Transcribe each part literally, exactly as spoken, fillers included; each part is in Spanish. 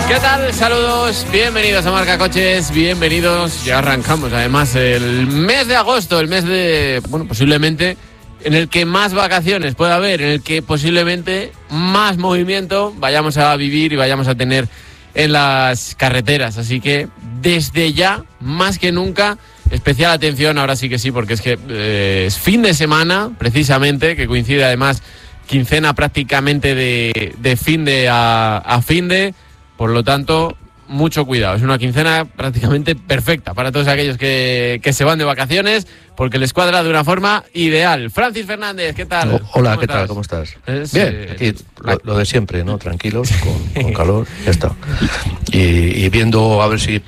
¿Qué tal? Saludos, bienvenidos a Marca Coches, bienvenidos, ya arrancamos además el mes de agosto, el mes de, bueno, posiblemente en el que más vacaciones pueda haber, en el que posiblemente más movimiento vayamos a vivir y vayamos a tener en las carreteras, así que desde ya, más que nunca, especial atención, ahora sí que sí, porque es que eh, es fin de semana, precisamente, que coincide además quincena prácticamente de, de fin de a, a fin de. Por lo tanto, mucho cuidado. Es una quincena prácticamente perfecta para todos aquellos que, que se van de vacaciones, porque les cuadra de una forma ideal. Francis Fernández, ¿qué tal? Oh, hola, ¿qué estás? tal? ¿Cómo estás? Es, Bien, eh, aquí lo, lo de siempre, ¿no? Tranquilos, con, con calor, ya está. Y, y viendo a ver si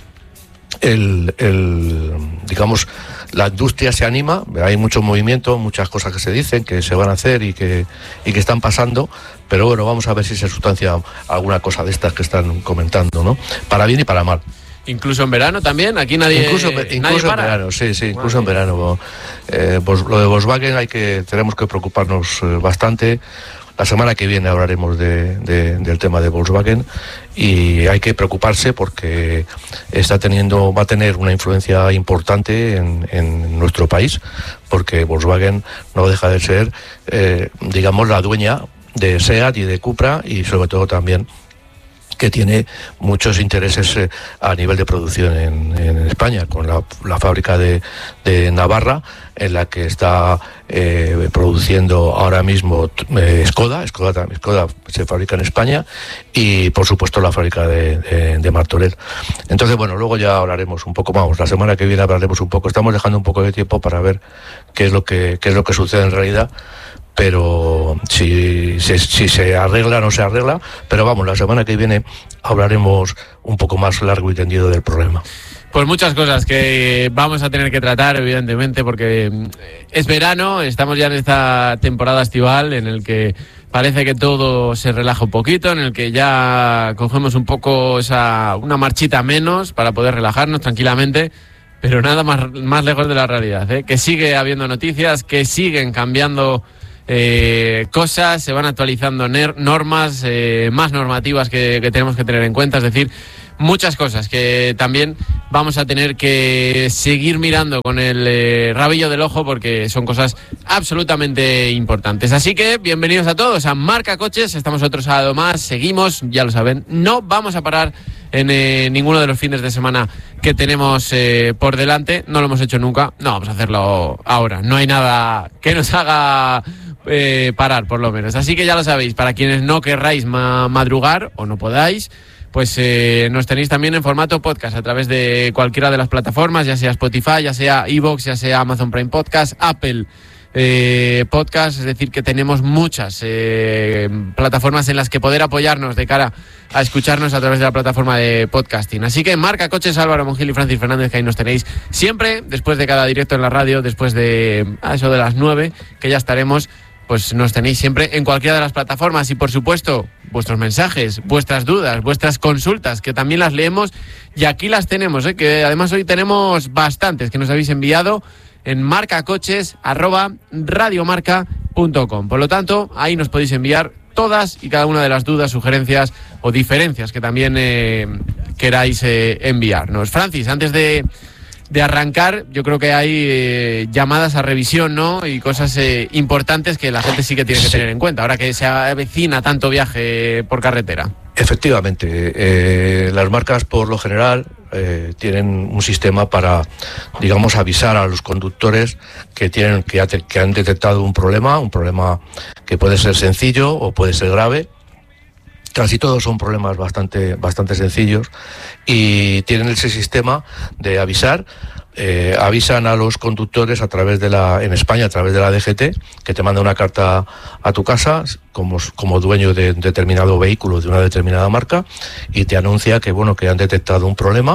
el, el, digamos, la industria se anima. Hay mucho movimiento, muchas cosas que se dicen, que se van a hacer y que, y que están pasando. Pero bueno, vamos a ver si se sustancia alguna cosa de estas que están comentando, ¿no? Para bien y para mal. Incluso en verano también, aquí nadie Incluso, nadie incluso para. en verano, sí, sí, incluso en verano. Eh, pues, lo de Volkswagen hay que, tenemos que preocuparnos eh, bastante. La semana que viene hablaremos de, de, del tema de Volkswagen y hay que preocuparse porque está teniendo, va a tener una influencia importante en, en nuestro país, porque Volkswagen no deja de ser, eh, digamos, la dueña de SEAT y de Cupra, y sobre todo también que tiene muchos intereses eh, a nivel de producción en, en España, con la, la fábrica de, de Navarra, en la que está eh, produciendo ahora mismo eh, Skoda, Skoda, Skoda se fabrica en España, y por supuesto la fábrica de, de, de Martorell. Entonces, bueno, luego ya hablaremos un poco, vamos, la semana que viene hablaremos un poco, estamos dejando un poco de tiempo para ver qué es lo que, qué es lo que sucede en realidad. Pero si, si, si se arregla o no se arregla, pero vamos, la semana que viene hablaremos un poco más largo y tendido del problema. Pues muchas cosas que vamos a tener que tratar, evidentemente, porque es verano, estamos ya en esta temporada estival en el que parece que todo se relaja un poquito, en el que ya cogemos un poco esa una marchita menos para poder relajarnos tranquilamente. Pero nada más, más lejos de la realidad, ¿eh? Que sigue habiendo noticias, que siguen cambiando Eh, cosas, se van actualizando ner- normas, eh, más normativas que, que tenemos que tener en cuenta, es decir, muchas cosas que también vamos a tener que seguir mirando con el eh, rabillo del ojo, porque son cosas absolutamente importantes. Así que bienvenidos a todos a Marca Coches, estamos otro sábado más, seguimos, ya lo saben, no vamos a parar en eh, ninguno de los fines de semana que tenemos eh, por delante, no lo hemos hecho nunca, no vamos a hacerlo ahora, no hay nada que nos haga Eh, parar, por lo menos. Así que ya lo sabéis, para quienes no querráis ma- madrugar o no podáis, pues eh, nos tenéis también en formato podcast a través de cualquiera de las plataformas, ya sea Spotify, ya sea iVoox, ya sea Amazon Prime Podcast, Apple eh, Podcast, es decir, que tenemos muchas eh, plataformas en las que poder apoyarnos de cara a escucharnos a través de la plataforma de podcasting. Así que Marca Coches, Álvaro Mongil y Francis Fernández, que ahí nos tenéis siempre, después de cada directo en la radio, después de a eso de las nueve, que ya estaremos. Pues nos tenéis siempre en cualquiera de las plataformas y, por supuesto, vuestros mensajes, vuestras dudas, vuestras consultas, que también las leemos y aquí las tenemos, ¿eh? Que además hoy tenemos bastantes que nos habéis enviado en marcacoches arroba radiomarca punto com. Por lo tanto, ahí nos podéis enviar todas y cada una de las dudas, sugerencias o diferencias que también eh, queráis eh, enviarnos. Francis, antes de... de arrancar, yo creo que hay eh, llamadas a revisión, ¿no? Y cosas eh, importantes que la gente sí que tiene que sí. tener en cuenta, ahora que se avecina tanto viaje por carretera. Efectivamente, eh, las marcas por lo general eh, tienen un sistema para, digamos, avisar a los conductores que tienen que, que han detectado un problema, un problema que puede ser sencillo o puede ser grave. Casi todos son problemas bastante, bastante sencillos y tienen ese sistema de avisar. Eh, avisan a los conductores a través de la, en España, a través de la D G T, que te manda una carta a tu casa como, como dueño de un determinado vehículo de una determinada marca y te anuncia que, bueno, que han detectado un problema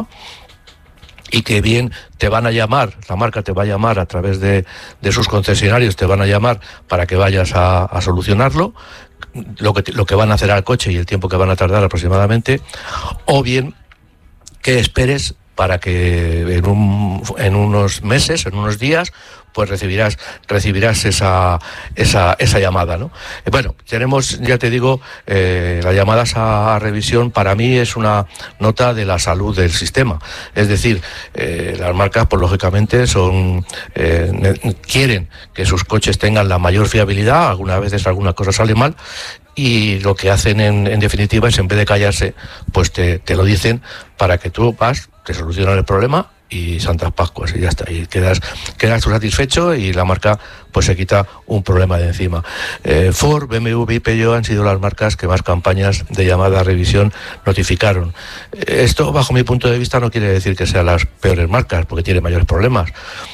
y que bien te van a llamar, la marca te va a llamar a través de, de sus concesionarios, te van a llamar para que vayas a, a solucionarlo, lo que, lo que van a hacer al coche y el tiempo que van a tardar aproximadamente, o bien que esperes para que en, un, en unos meses, en unos días, pues recibirás recibirás esa esa esa llamada, ¿no? Eh, bueno, tenemos, ya te digo, eh, las llamadas a, a revisión para mí es una nota de la salud del sistema. Es decir, eh, las marcas, pues lógicamente, son eh, quieren que sus coches tengan la mayor fiabilidad. Algunas veces alguna cosa sale mal. Y lo que hacen en, en definitiva es, en vez de callarse, pues te, te lo dicen para que tú vas, te solucionan el problema y Santas Pascuas y ya está, y quedas quedas tú satisfecho y la marca pues se quita un problema de encima. eh, Ford, B M W y Peugeot han sido las marcas que más campañas de llamada a revisión notificaron. Eh, esto, bajo mi punto de vista, no quiere decir que sean las peores marcas, porque tienen mayores problemas.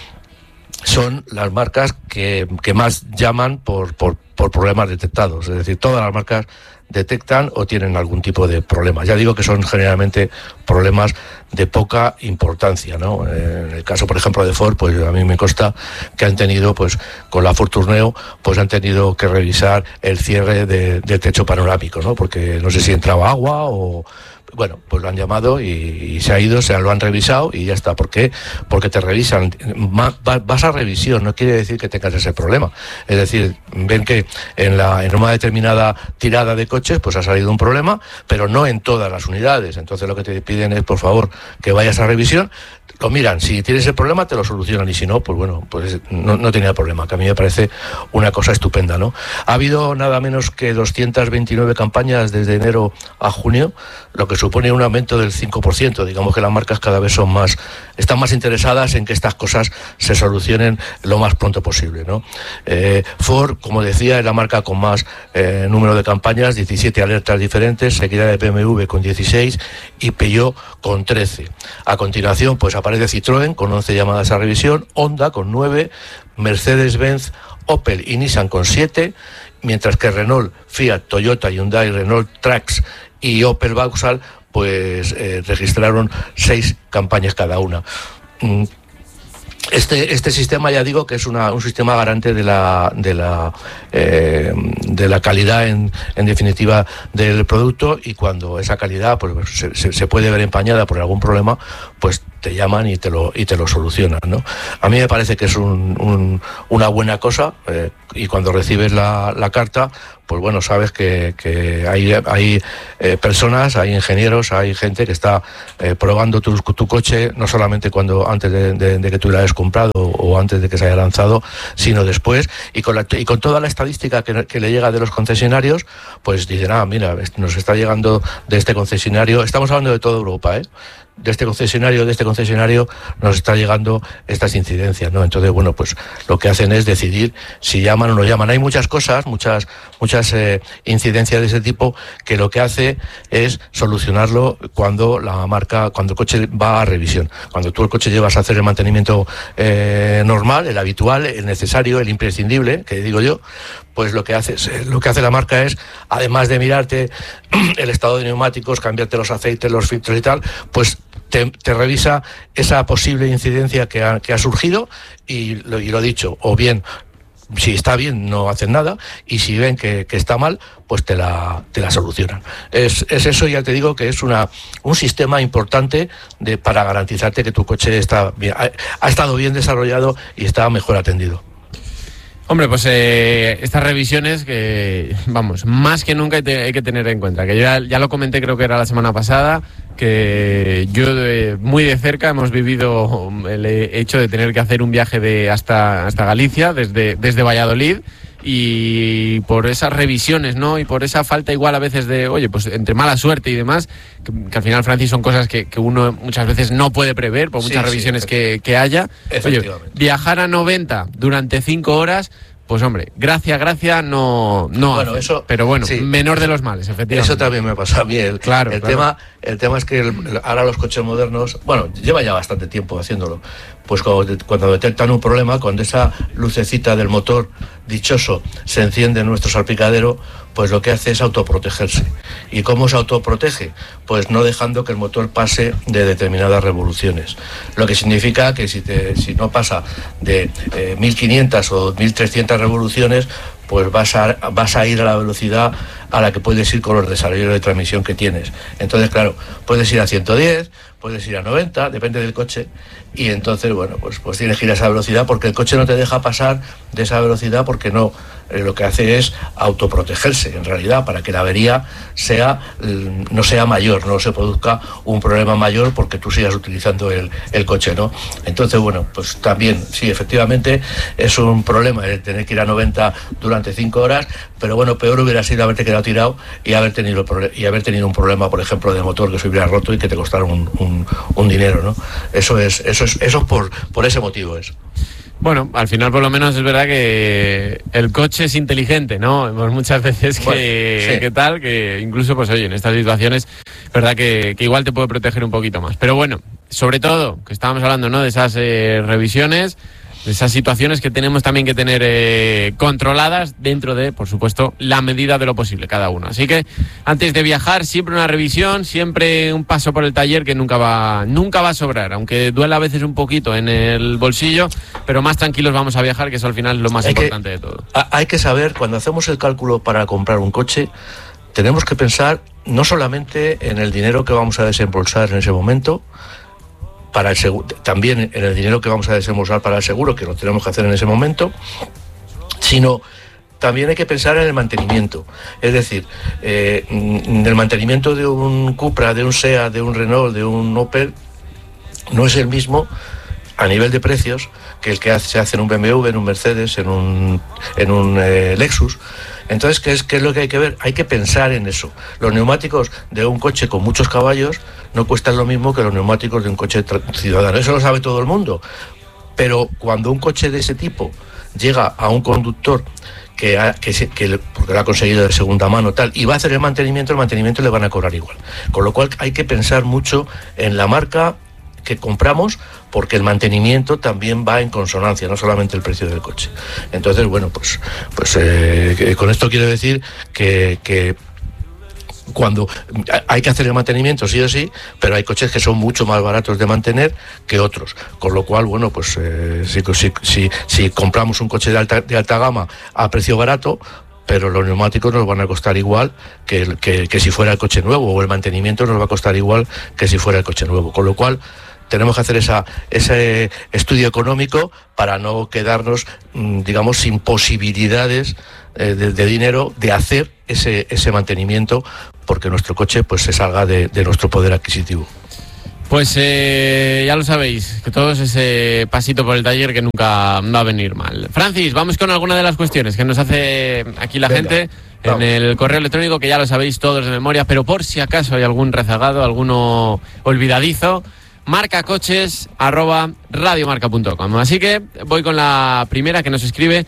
Son las marcas que, que más llaman por, por, por problemas detectados. Es decir, todas las marcas detectan o tienen algún tipo de problema. Ya digo que son generalmente problemas de poca importancia, ¿no? En el caso, por ejemplo, de Ford, pues a mí me consta que han tenido, pues con la Ford Tourneo, pues han tenido que revisar el cierre de, del techo panorámico, ¿no? Porque no sé si entraba agua o... Bueno, pues lo han llamado y, y se ha ido, se lo han revisado y ya está. ¿Por qué? Porque te revisan. Vas a revisión, no quiere decir que tengas ese problema. Es decir, ven que en, la, en una determinada tirada de coches pues ha salido un problema, pero no en todas las unidades. Entonces lo que te piden es, por favor, que vayas a revisión, lo miran, si tienes el problema te lo solucionan y si no, pues bueno, pues no, no tenía problema, que a mí me parece una cosa estupenda, ¿no? Ha habido nada menos que doscientas veintinueve campañas desde enero a junio, lo que supone un aumento del cinco por ciento. Digamos que las marcas cada vez son más, están más interesadas en que estas cosas se solucionen lo más pronto posible, ¿no? Eh, Ford, como decía, es la marca con más eh, número de campañas, diecisiete alertas diferentes, seguida de B M W con dieciséis y Peugeot con trece. A continuación, pues aparece Citroën con once llamadas a revisión, Honda con nueve, Mercedes-Benz, Opel y Nissan con siete, mientras que Renault, Fiat, Toyota, Hyundai, Renault Trax y Opel Vauxhall pues eh, registraron seis campañas cada una. Mm. Este, este sistema, ya digo, que es una, un sistema garante de la, de la, eh, de la calidad, en, en definitiva, del producto, y cuando esa calidad pues, se, se, se puede ver empañada por algún problema, pues te llaman y te lo, y te lo solucionan, ¿no? A mí me parece que es un, un, una buena cosa, eh, y cuando recibes la, la carta, pues bueno, sabes que, que hay, hay eh, personas, hay ingenieros, hay gente que está eh, probando tu, tu coche, no solamente cuando antes de, de, de que tú lo hayas comprado o antes de que se haya lanzado, sino después, y con, la, y con toda la estadística que, que le llega de los concesionarios, pues dicen, ah, mira, nos está llegando de este concesionario, estamos hablando de toda Europa, ¿eh? de este concesionario, de este concesionario nos está llegando estas incidencias, ¿no? Entonces, bueno, pues lo que hacen es decidir si llaman o no llaman. Hay muchas cosas, muchas muchas eh, incidencias de ese tipo que lo que hace es solucionarlo cuando la marca, cuando el coche va a revisión. Cuando tú el coche llevas a hacer el mantenimiento eh, normal, el habitual, el necesario, el imprescindible, que digo yo, pues lo que hace es, lo que hace la marca es, además de mirarte el estado de neumáticos, cambiarte los aceites, los filtros y tal, pues te, te revisa esa posible incidencia que ha, que ha surgido y lo, y lo dicho, o bien, si está bien no hacen nada, y si ven que, que está mal, pues te la, te la solucionan. Es, es eso, ya te digo, que es una, un sistema importante de, para garantizarte que tu coche está bien, ha, ha estado bien desarrollado y está mejor atendido. Hombre, pues eh, estas revisiones que, vamos, más que nunca hay, te, hay que tener en cuenta, que yo ya, ya lo comenté, creo que era la semana pasada, que yo eh, muy de cerca hemos vivido el hecho de tener que hacer un viaje de hasta, hasta Galicia, desde, desde Valladolid, y por esas revisiones, ¿no? Y por esa falta igual a veces de, oye, pues entre mala suerte y demás, que, que al final, Francis, son cosas que, que uno muchas veces no puede prever por muchas sí, revisiones sí, que, que haya. Oye, viajar a noventa durante cinco horas, pues hombre, gracia, gracia, no, no bueno, eso, pero bueno, sí, menor de los males, efectivamente. Eso también me pasa a mí. El, claro, el, claro. Tema, el tema es que el, ahora los coches modernos, bueno, lleva ya bastante tiempo haciéndolo, pues cuando, cuando detectan un problema, cuando esa lucecita del motor dichoso se enciende en nuestro salpicadero, pues lo que hace es autoprotegerse. ¿Y cómo se autoprotege? Pues no dejando que el motor pase de determinadas revoluciones. Lo que significa que si, te, si no pasa de eh, mil quinientas o mil trescientas revoluciones, pues vas a, vas a ir a la velocidad a la que puedes ir con los desarrollos de transmisión que tienes. Entonces, claro, puedes ir a ciento diez, puedes ir a noventa, depende del coche, y entonces, bueno, pues, pues tienes que ir a esa velocidad porque el coche no te deja pasar de esa velocidad porque no, eh, lo que hace es autoprotegerse, en realidad, para que la avería sea, no sea mayor, no se produzca un problema mayor porque tú sigas utilizando el, el coche, ¿no? Entonces, bueno, pues también, sí, efectivamente, es un problema el tener que ir a noventa durante cinco horas, pero bueno, peor hubiera sido haberte quedado tirado y haber tenido, y haber tenido un problema, por ejemplo, de motor que se hubiera roto y que te costara un, un, un dinero, ¿no? Eso es, eso es, eso es por, por ese motivo es. Bueno, al final por lo menos es verdad que el coche es inteligente, ¿no? Hemos muchas veces que, bueno, sí. que tal, que incluso, pues oye, en estas situaciones, verdad que, que igual te puede proteger un poquito más. Pero bueno, sobre todo, que estábamos hablando, ¿no?, de esas eh, revisiones, de esas situaciones que tenemos también que tener eh, controladas dentro de, por supuesto, la medida de lo posible cada uno. Así que antes de viajar, siempre una revisión, siempre un paso por el taller que nunca va, nunca va a sobrar, aunque duela a veces un poquito en el bolsillo, pero más tranquilos vamos a viajar, que eso al final es lo más hay importante que, de todo. Hay que saber, cuando hacemos el cálculo para comprar un coche, tenemos que pensar no solamente en el dinero que vamos a desembolsar en ese momento, para el seguro, también en el dinero que vamos a desembolsar para el seguro, que lo tenemos que hacer en ese momento, sino también hay que pensar en el mantenimiento. Es decir, eh, el mantenimiento de un Cupra, de un SEAT, de un Renault, de un Opel, no es el mismo a nivel de precios que el que se hace en un B M W, en un Mercedes, en un, en un eh, Lexus. Entonces, ¿qué es, ¿qué es lo que hay que ver? Hay que pensar en eso. Los neumáticos de un coche con muchos caballos no cuestan lo mismo que los neumáticos de un coche ciudadano. Eso lo sabe todo el mundo. Pero cuando un coche de ese tipo llega a un conductor que, ha, que, se, que porque lo ha conseguido de segunda mano tal, y va a hacer el mantenimiento, el mantenimiento le van a cobrar igual. Con lo cual hay que pensar mucho en la marca que compramos, porque el mantenimiento también va en consonancia, no solamente el precio del coche. Entonces, bueno, pues, pues eh, con esto quiero decir que, que cuando hay que hacer el mantenimiento sí o sí, pero hay coches que son mucho más baratos de mantener que otros, con lo cual, bueno, pues eh, si, si, si, si compramos un coche de alta, de alta gama a precio barato, pero los neumáticos nos van a costar igual que, que, que si fuera el coche nuevo, o el mantenimiento nos va a costar igual que si fuera el coche nuevo, con lo cual tenemos que hacer esa, ese estudio económico para no quedarnos, digamos, sin posibilidades eh, de, de dinero de hacer ese, ese mantenimiento, porque nuestro coche pues se salga de, de nuestro poder adquisitivo. Pues eh, ya lo sabéis, que todo es ese pasito por el taller que nunca va a venir mal. Francis, vamos con alguna de las cuestiones que nos hace aquí la Venga, gente vamos. En el correo electrónico, que ya lo sabéis todos de memoria, pero por si acaso hay algún rezagado, alguno olvidadizo, marcacoches arroba radiomarca punto com. Así que voy con la primera que nos escribe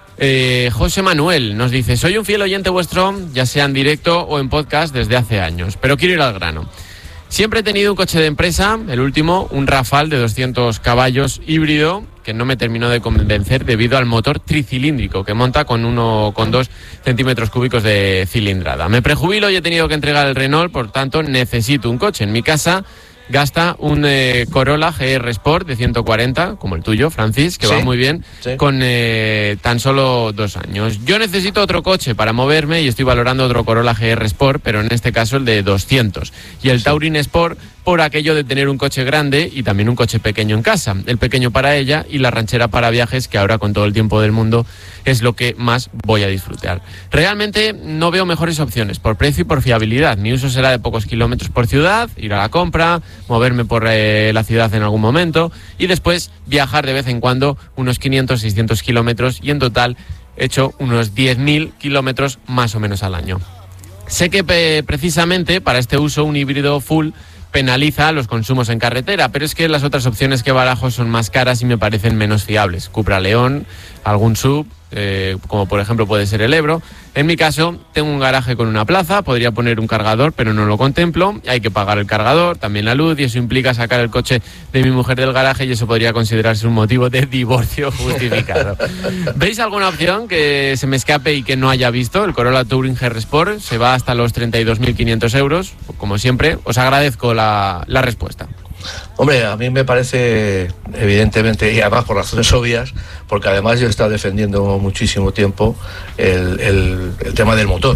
eh, José Manuel. Nos dice: soy un fiel oyente vuestro, ya sea en directo o en podcast, desde hace años, pero quiero ir al grano. Siempre he tenido un coche de empresa, el último, un Rafale de doscientos caballos híbrido, que no me terminó de convencer debido al motor tricilíndrico que monta con uno coma dos centímetros cúbicos de cilindrada. Me prejubilo y he tenido que entregar el Renault, por tanto necesito un coche. En mi casa gasta un eh, Corolla G R Sport de ciento cuarenta, como el tuyo, Francis, que sí, va muy bien, sí, con eh, tan solo dos años. Yo necesito otro coche para moverme y estoy valorando otro Corolla G R Sport, pero en este caso el de doscientos. Y el sí. Touring Sport, por aquello de tener un coche grande y también un coche pequeño en casa. El pequeño para ella y la ranchera para viajes, que ahora con todo el tiempo del mundo es lo que más voy a disfrutar. Realmente no veo mejores opciones por precio y por fiabilidad. Mi uso será de pocos kilómetros por ciudad, ir a la compra, moverme por eh, la ciudad en algún momento y después viajar de vez en cuando unos quinientos, seiscientos kilómetros, y en total he hecho unos diez mil kilómetros más o menos al año. Sé que eh, precisamente para este uso un híbrido full penaliza los consumos en carretera, pero es que las otras opciones que barajo son más caras y me parecen menos fiables. Cupra León, algún sub, eh, como por ejemplo puede ser el Ebro. En mi caso, tengo un garaje con una plaza, podría poner un cargador, pero no lo contemplo. Hay que pagar el cargador, también la luz, y eso implica sacar el coche de mi mujer del garaje, y eso podría considerarse un motivo de divorcio justificado. ¿Veis alguna opción que se me escape y que no haya visto? El Corolla Touring G R Sport se va hasta los treinta y dos mil quinientos euros. Como siempre, os agradezco la, la respuesta. Hombre, a mí me parece, evidentemente, y además por razones obvias, porque además yo he estado defendiendo muchísimo tiempo el, el, el tema del motor.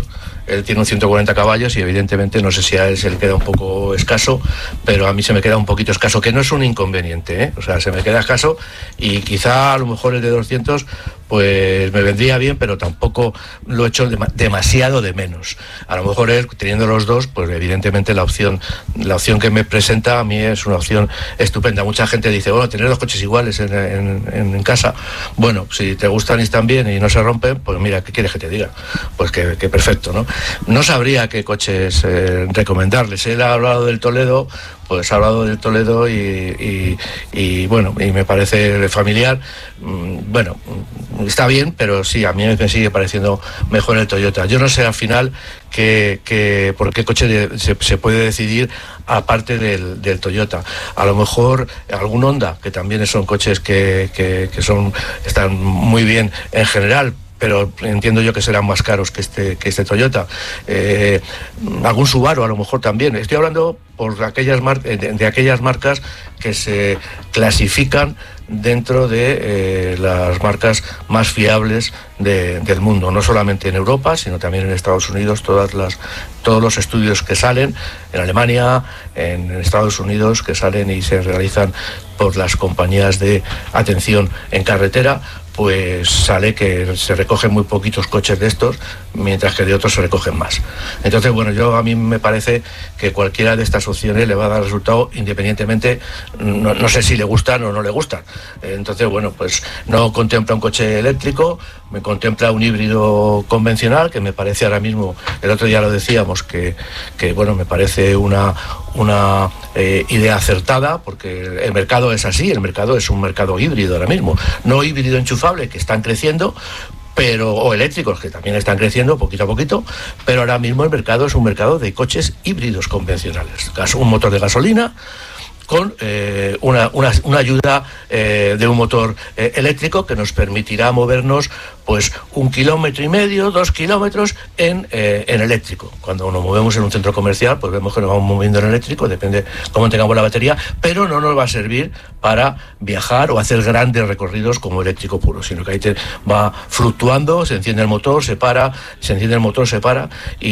él tiene un ciento cuarenta caballos y evidentemente no sé si a él se le queda un poco escaso, pero a mí se me queda un poquito escaso, que no es un inconveniente, ¿eh? O sea, se me queda escaso y quizá a lo mejor el de doscientos pues me vendría bien, pero tampoco lo he hecho dem- demasiado de menos. A lo mejor él, teniendo los dos, pues evidentemente la opción la opción que me presenta a mí es una opción estupenda. Mucha gente dice, bueno, tener dos coches iguales en, en, en casa, bueno, si te gustan y están bien y no se rompen, pues mira, ¿qué quieres que te diga? Pues que, que perfecto, ¿no? No sabría qué coches eh, recomendarles. Él ha hablado del Toledo, pues ha hablado del Toledo y, y, y bueno, y me parece familiar. Bueno, está bien, pero sí, a mí me sigue pareciendo mejor el Toyota. Yo no sé al final que, que por qué coche de, se, se puede decidir aparte del, del Toyota. A lo mejor algún Honda, que también son coches que, que, que son están muy bien en general, pero entiendo yo que serán más caros que este que este Toyota. Eh, algún Subaru a lo mejor también. Estoy hablando por aquellas mar- de, de aquellas marcas que se clasifican dentro de eh, las marcas más fiables de, del mundo, no solamente en Europa, sino también en Estados Unidos. Todas las todos los estudios que salen en Alemania, en Estados Unidos, que salen y se realizan por las compañías de atención en carretera, pues sale que se recogen muy poquitos coches de estos, mientras que de otros se recogen más. Entonces, bueno, yo a mí me parece que cualquiera de estas opciones le va a dar resultado independientemente, no, no sé si le gustan o no le gustan. Entonces, bueno, pues no contempla un coche eléctrico, me contempla un híbrido convencional, que me parece ahora mismo, el otro día lo decíamos, que, que bueno, me parece una, una eh, idea acertada, porque el mercado es así, el mercado es un mercado híbrido ahora mismo, no híbrido enchufable, que están creciendo, pero o eléctricos, que también están creciendo poquito a poquito, pero ahora mismo el mercado es un mercado de coches híbridos convencionales, un motor de gasolina con eh, una, una, una ayuda eh, de un motor eh, eléctrico que nos permitirá movernos pues un kilómetro y medio, dos kilómetros en, eh, en eléctrico. Cuando nos movemos en un centro comercial, pues vemos que nos vamos moviendo en eléctrico, depende cómo tengamos la batería, pero no nos va a servir para viajar o hacer grandes recorridos como eléctrico puro, sino que ahí te va fluctuando, se enciende el motor, se para, se enciende el motor, se para,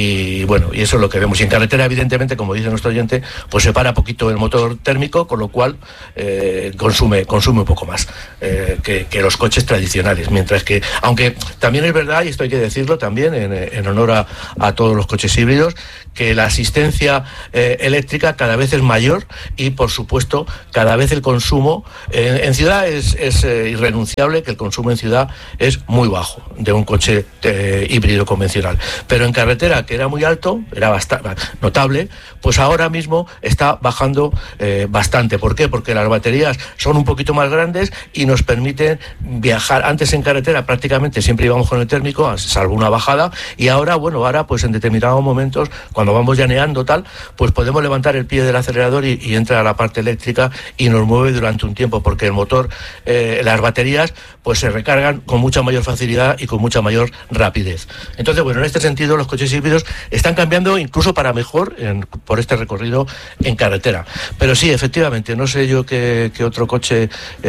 y bueno, y eso es lo que vemos. Y en carretera, evidentemente, como dice nuestro oyente, pues se para poquito el motor térmico, con lo cual eh, consume, consume un poco más eh, que, que los coches tradicionales, mientras que, aunque también es verdad, y esto hay que decirlo también en, en honor a, a todos los coches híbridos, que la asistencia eh, eléctrica cada vez es mayor y, por supuesto, cada vez el consumo en, en ciudad es, es eh, irrenunciable, que el consumo en ciudad es muy bajo de un coche eh, híbrido convencional, pero en carretera, que era muy alto, era bastante notable, pues ahora mismo está bajando eh, bastante. ¿Por qué? Porque las baterías son un poquito más grandes y nos permiten viajar. Antes en carretera prácticamente siempre íbamos con el térmico, salvo una bajada, y ahora, bueno, ahora pues en determinados momentos, cuando vamos llaneando tal, pues podemos levantar el pie del acelerador y, y entra a la parte eléctrica y nos mueve durante un tiempo, porque el motor, eh, las baterías, pues se recargan con mucha mayor facilidad y con mucha mayor rapidez. Entonces, bueno, en este sentido los coches híbridos están cambiando incluso para mejor en, por este recorrido en carretera. Pero sí, efectivamente, no sé yo qué, qué otro coche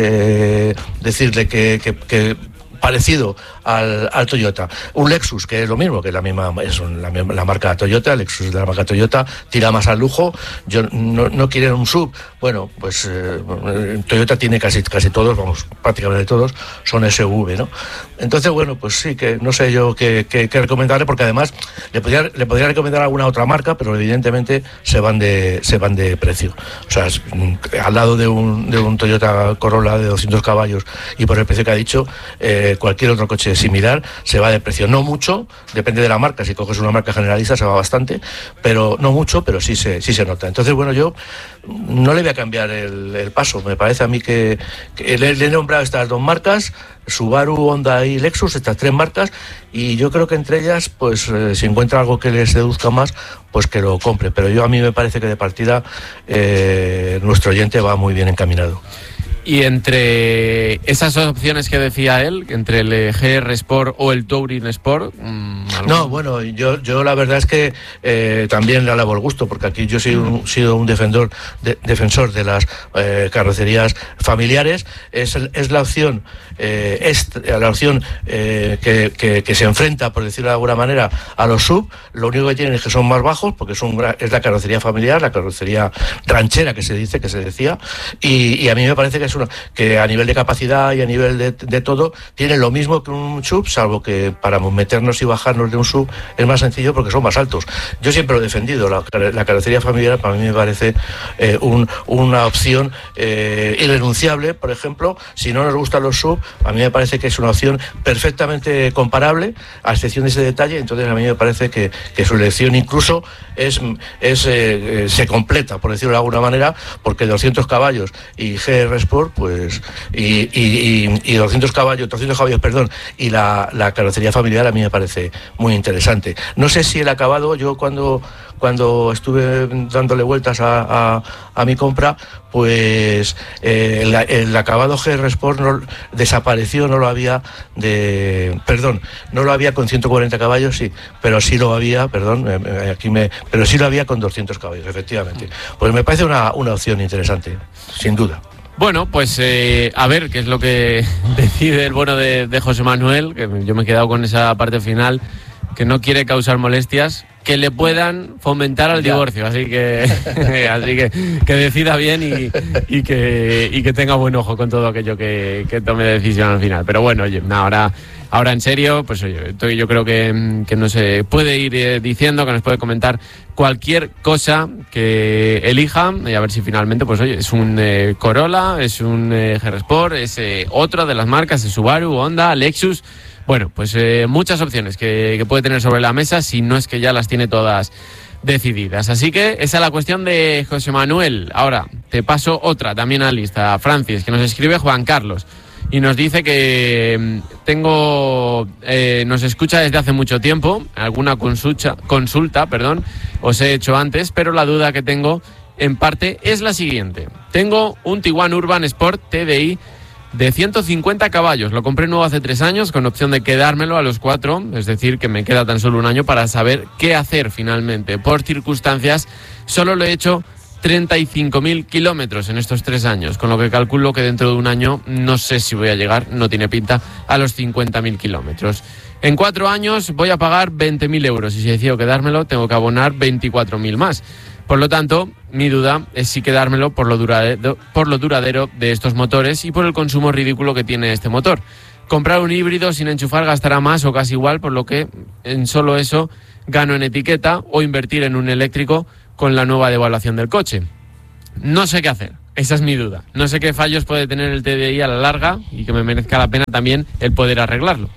eh, decirle que, que, que parecido al, al Toyota. Un Lexus, que es lo mismo, que es la misma, es la, la marca Toyota, el Lexus de la marca Toyota, tira más al lujo. Yo no, no quieren un sub. Bueno, pues eh, Toyota tiene casi casi todos, vamos, prácticamente todos, son S U V, ¿no? Entonces, bueno, pues sí, que no sé yo qué, qué, qué recomendarle, porque además le podría, le podría recomendar alguna otra marca, pero evidentemente se van de se van de precio. O sea, es, al lado de un, de un Toyota Corolla de doscientos caballos y por el precio que ha dicho, eh, cualquier otro coche similar se va de precio. No mucho, depende de la marca. Si coges una marca generalista se va bastante, pero no mucho, pero sí se, sí se nota. Entonces, bueno, yo no le voy a cambiar el, el paso. Me parece a mí que, que le, le he nombrado estas dos marcas, Subaru, Honda y Lexus, estas tres marcas, y yo creo que entre ellas, pues eh, si encuentra algo que les seduzca más, pues que lo compre. Pero yo a mí me parece que de partida eh, nuestro oyente va muy bien encaminado. Y entre esas opciones que decía él, entre el G R Sport o el Touring Sport... Mmm, no, bueno, yo, yo la verdad es que eh, también le alabo el gusto, porque aquí yo he sido un, sido un defensor de, defensor de las eh, carrocerías familiares. Es, es la opción, eh, es la opción eh, que, que, que se enfrenta, por decirlo de alguna manera, a los sub. Lo único que tienen es que son más bajos, porque son, es la carrocería familiar, la carrocería ranchera que se dice, que se decía, y, y a mí me parece que es que a nivel de capacidad y a nivel de, de todo tiene lo mismo que un sub, salvo que para meternos y bajarnos de un sub es más sencillo porque son más altos. Yo siempre lo he defendido, la, la carrocería familiar para mí me parece eh, un, una opción eh, irrenunciable. Por ejemplo, si no nos gustan los sub, a mí me parece que es una opción perfectamente comparable, a excepción de ese detalle. Entonces a mí me parece que, que su elección incluso es, es eh, se completa, por decirlo de alguna manera, porque doscientos caballos y G R Sport, pues y, y, y, y doscientos caballos, trescientos caballos, perdón, y la, la carrocería familiar a mí me parece muy interesante. No sé si el acabado, yo cuando cuando estuve dándole vueltas a, a, a mi compra, pues eh, el, el acabado G R Sport no, desapareció, no lo había de, perdón, no lo había con ciento cuarenta caballos, sí, pero sí lo había, perdón, eh, aquí me, pero sí lo había con doscientos caballos, efectivamente. Pues me parece una, una opción interesante, sin duda. Bueno, pues eh, a ver qué es lo que decide el bueno de, de José Manuel, que yo me he quedado con esa parte final, que no quiere causar molestias que le puedan fomentar al ya. divorcio, así que así que, que decida bien y, y, que, y que tenga buen ojo con todo aquello que, que tome decisión al final. Pero bueno, oye, ahora, ahora en serio, pues oye, yo creo que, que nos se puede ir eh, diciendo, que nos puede comentar cualquier cosa que elija y a ver si finalmente, pues oye, es un eh, Corolla, es un eh, G R Sport, es eh, otra de las marcas, es Subaru, Honda, Lexus. Bueno, pues eh, muchas opciones que, que puede tener sobre la mesa, si no es que ya las tiene todas decididas. Así que esa es la cuestión de José Manuel. Ahora, te paso otra también a la lista, Francis, que nos escribe Juan Carlos y nos dice que tengo, eh, nos escucha desde hace mucho tiempo, alguna consulta, consulta, perdón, os he hecho antes, pero la duda que tengo en parte es la siguiente. Tengo un Tiguan Urban Sport T D I de ciento cincuenta caballos, lo compré nuevo hace tres años con opción de quedármelo a los cuatro, es decir, que me queda tan solo un año para saber qué hacer finalmente. Por circunstancias, solo lo he hecho treinta y cinco mil kilómetros en estos tres años, con lo que calculo que dentro de un año no sé si voy a llegar, no tiene pinta, a los cincuenta mil kilómetros. En cuatro años voy a pagar veinte mil euros y si decido quedármelo tengo que abonar veinticuatro mil más. Por lo tanto, mi duda es si quedármelo por lo duradero, por lo duradero de estos motores y por el consumo ridículo que tiene este motor. Comprar un híbrido sin enchufar gastará más o casi igual, por lo que en solo eso gano en etiqueta, o invertir en un eléctrico con la nueva devaluación del coche. No sé qué hacer, esa es mi duda. No sé qué fallos puede tener el T D I a la larga y que me merezca la pena también el poder arreglarlo.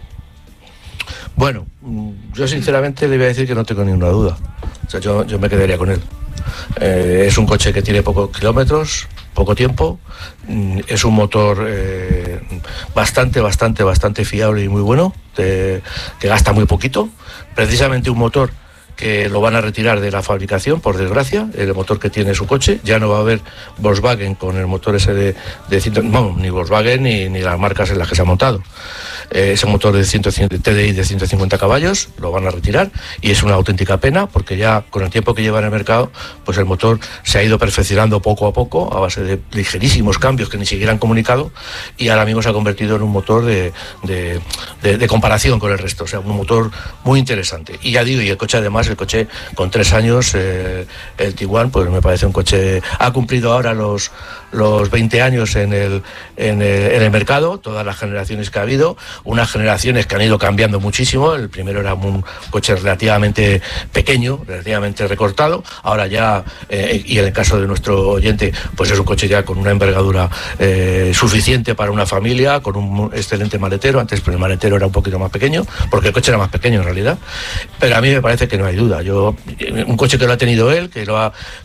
Bueno, yo sinceramente le voy a decir que no tengo ninguna duda. O sea, yo, yo me quedaría con él. Eh, es un coche que tiene pocos kilómetros, poco tiempo, es un motor eh, bastante, bastante, bastante fiable y muy bueno, de, que gasta muy poquito, precisamente un motor que lo van a retirar de la fabricación, por desgracia, el motor que tiene su coche. Ya no va a haber Volkswagen con el motor ese de, de no, ni Volkswagen ni, ni las marcas en las que se ha montado. Eh, ese motor de ciento, T D I de ciento cincuenta caballos lo van a retirar y es una auténtica pena porque ya con el tiempo que lleva en el mercado, pues el motor se ha ido perfeccionando poco a poco a base de ligerísimos cambios que ni siquiera han comunicado y ahora mismo se ha convertido en un motor de, de, de, de comparación con el resto, o sea, un motor muy interesante. Y ya digo, y el coche además, el coche con tres años, eh, el Tiguan, pues me parece un coche, ha cumplido ahora los, los veinte años en el, en el, en el mercado, todas las generaciones que ha habido, unas generaciones que han ido cambiando muchísimo. El primero era un coche relativamente pequeño, relativamente recortado, ahora ya, eh, y en el caso de nuestro oyente, pues es un coche ya con una envergadura eh, suficiente para una familia, con un excelente maletero. Antes pues, el maletero era un poquito más pequeño, porque el coche era más pequeño en realidad, pero a mí me parece que no hay duda. Yo, un coche que lo ha tenido él, que lo ha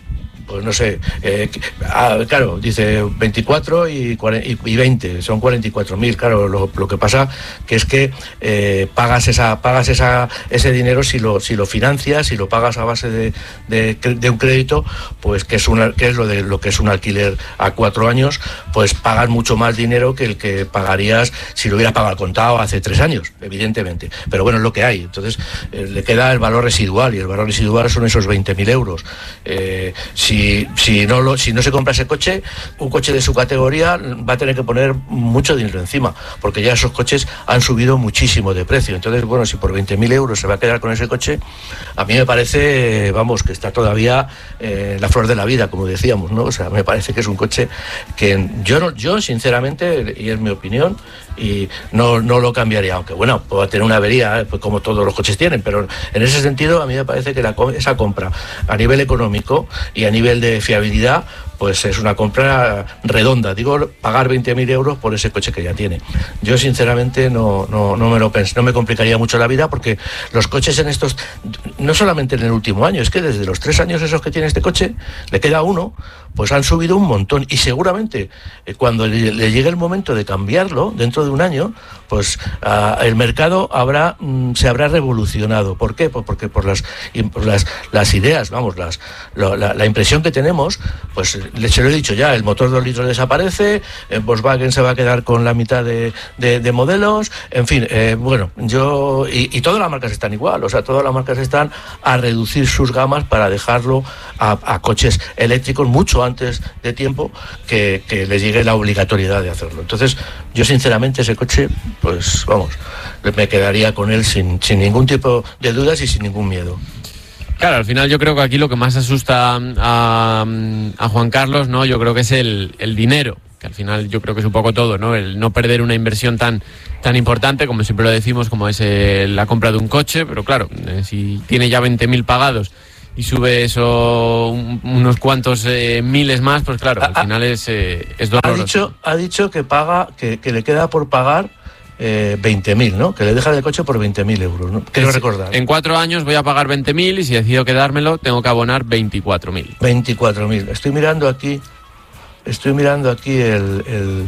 pues no sé, eh, ah, claro, dice veinticuatro y, y veinte, son cuarenta y cuatro mil, claro, lo, lo que pasa que es que eh, pagas esa pagas esa ese dinero si lo si lo financias, si lo pagas a base de, de, de un crédito, pues que es una, que es lo de lo que es un alquiler a cuatro años, pues pagas mucho más dinero que el que pagarías si lo hubieras pagado al contado hace tres años, evidentemente, pero bueno, es lo que hay. Entonces eh, le queda el valor residual, y el valor residual son esos veinte mil euros. Eh, si Si, si, no lo, si no se compra ese coche, un coche de su categoría va a tener que poner mucho dinero encima, porque ya esos coches han subido muchísimo de precio. Entonces, bueno, si por veinte mil euros se va a quedar con ese coche, a mí me parece, vamos, que está todavía eh, la flor de la vida, como decíamos, ¿no? O sea, me parece que es un coche que yo, no, yo sinceramente, y es mi opinión, y no, no lo cambiaría, aunque bueno, pueda tener una avería, eh, pues como todos los coches tienen, pero en ese sentido a mí me parece que la, esa compra a nivel económico y a nivel de fiabilidad, pues es una compra redonda. Digo, pagar veinte mil euros por ese coche que ya tiene. Yo sinceramente no, no, no me lo pens- no me complicaría mucho la vida, porque los coches en estos, no solamente en el último año, es que desde los tres años esos que tiene este coche, le queda uno, pues han subido un montón, y seguramente eh, cuando le, le llegue el momento de cambiarlo, dentro de un año, pues uh, el mercado habrá mm, se habrá revolucionado. ¿Por qué? Pues porque por las, por las, las ideas, vamos, las, lo, la, la impresión que tenemos, pues le, se lo he dicho ya, el motor dos litros desaparece, eh, Volkswagen se va a quedar con la mitad de, de, de modelos, en fin, eh, bueno, yo, y, y todas las marcas están igual, o sea, todas las marcas están a reducir sus gamas para dejarlo a, a coches eléctricos mucho antes de tiempo que, que les llegue la obligatoriedad de hacerlo. Entonces, yo sinceramente ese coche, pues vamos, me quedaría con él sin, sin ningún tipo de dudas y sin ningún miedo. Claro, al final yo creo que aquí lo que más asusta a, a Juan Carlos, ¿no? Yo creo que es el, el dinero, que al final yo creo que es un poco todo, ¿no? El no perder una inversión tan, tan importante, como siempre lo decimos, como es eh, la compra de un coche, pero claro, eh, si tiene ya veinte mil pagados y sube eso un, unos cuantos eh, miles más, pues claro, al final es, eh, es doloroso. Ha dicho, ha dicho que paga, que, que le queda por pagar eh, veinte mil, ¿no? Que le deja el coche por veinte mil euros, ¿no? Quiero recordar. En cuatro años voy a pagar veinte mil y si decido quedármelo tengo que abonar veinticuatro mil. veinticuatro mil. Estoy mirando aquí, estoy mirando aquí el, el,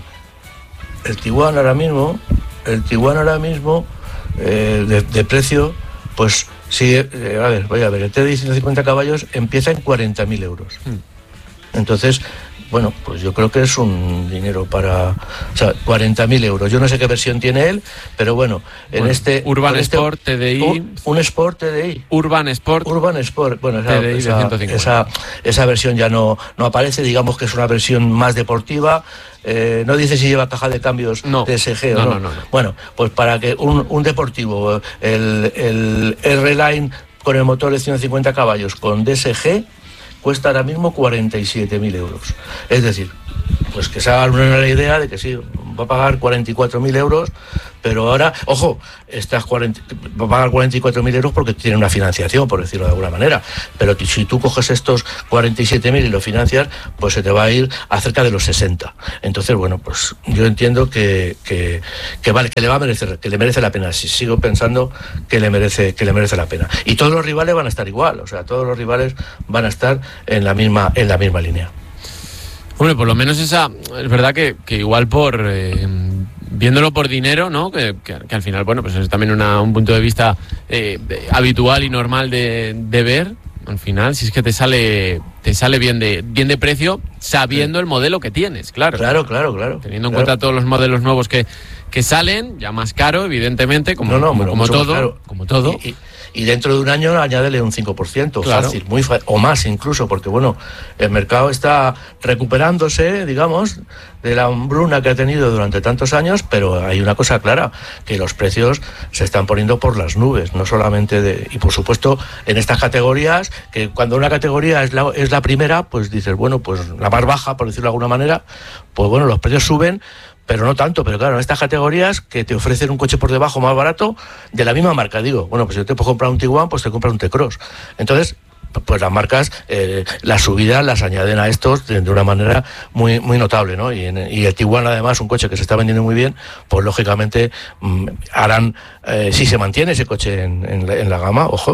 el Tiguan ahora mismo, el Tiguan ahora mismo eh, de, de precio, pues sí, eh, a ver, voy a ver, el T D I ciento cincuenta caballos empieza en cuarenta mil euros. Hmm. Entonces, bueno, pues yo creo que es un dinero para... O sea, cuarenta mil euros. Yo no sé qué versión tiene él, pero bueno, en bueno, este... Urban este, Sport, T D I... Un, un Sport T D I. Urban Sport. Urban Sport. Bueno, esa, T D I esa, de ciento cincuenta. Esa, esa versión ya no, no aparece, digamos que es una versión más deportiva. Eh, no dice si lleva caja de cambios no, D S G o no, no. No, no, no. Bueno, pues para que un, un deportivo, el, el R-Line con el motor de ciento cincuenta caballos con D S G, cuesta ahora mismo cuarenta y siete mil euros. Es decir, pues que se hagan una la idea de que sí, va a pagar cuarenta y cuatro mil euros, pero ahora, ojo, estas cuarenta, va a pagar cuarenta y cuatro mil euros porque tiene una financiación, por decirlo de alguna manera, pero si tú coges estos cuarenta y siete mil y lo financias, pues se te va a ir a cerca de los sesenta. Entonces, bueno, pues yo entiendo que, que, que vale, que le va a merecer, que le merece la pena. Si sigo pensando que le merece, que le merece la pena. Y todos los rivales van a estar igual, o sea, todos los rivales van a estar en la misma, en la misma línea. Hombre, por lo menos esa, es verdad que, que igual por, eh, viéndolo por dinero, ¿no? Que, que, que al final, bueno, pues es también una, un punto de vista eh, habitual y normal de, de ver. Al final, si es que te sale te sale bien de bien de precio, sabiendo sí. el modelo que tienes, claro. Claro, claro, claro. Teniendo en claro. cuenta todos los modelos nuevos que, que salen, ya más caro, evidentemente, como, no, no, como, como todo. Claro. Como todo. Y, y, y dentro de un año añádele un cinco por ciento, claro. fácil, muy fácil, o más incluso, porque bueno, el mercado está recuperándose, digamos, de la hambruna que ha tenido durante tantos años, pero hay una cosa clara, que los precios se están poniendo por las nubes, no solamente de... Y por supuesto, en estas categorías, que cuando una categoría es la, es la primera, pues dices, bueno, pues la más baja, por decirlo de alguna manera, pues bueno, los precios suben, pero no tanto, pero claro, en estas categorías que te ofrecen un coche por debajo más barato, de la misma marca, digo, bueno, pues si yo te puedo comprar un Tiguan, pues te compras un T-Cross. Entonces, pues las marcas, eh, las subidas las añaden a estos de, de una manera muy muy notable, ¿no? Y, en, y el Tiguan, además, un coche que se está vendiendo muy bien, pues lógicamente mmm, harán, eh, si se mantiene ese coche en, en, la, en la gama, ojo,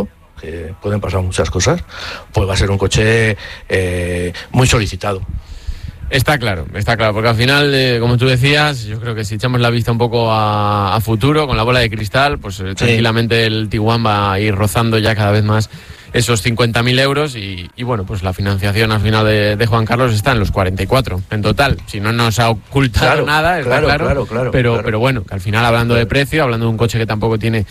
que pueden pasar muchas cosas, pues va a ser un coche eh, muy solicitado. Está claro, está claro, porque al final, eh, como tú decías, yo creo que si echamos la vista un poco a, a futuro, con la bola de cristal, pues eh, sí. tranquilamente el Tiguan va a ir rozando ya cada vez más esos cincuenta mil euros y, y bueno, pues la financiación al final de, de Juan Carlos está en los cuarenta y cuatro en total. Si no nos ha ocultado claro, nada, está claro, claro, claro, claro, pero, claro. pero bueno, que al final hablando de precio, hablando de un coche que tampoco tiene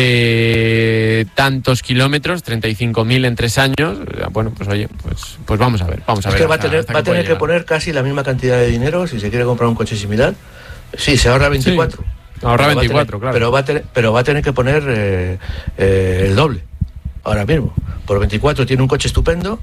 eh, tantos kilómetros, treinta y cinco mil en tres años, bueno, pues oye, pues, pues vamos a ver, vamos a es ver. Que va a tener, va a tener que poner casi la misma cantidad de dinero si se quiere comprar un coche similar. Sí, se ahorra veinticuatro. Sí, ahorra veinticuatro, tener, claro. Pero va a tener, pero va a tener que poner eh, eh, el doble. Ahora mismo, por veinticuatro tiene un coche estupendo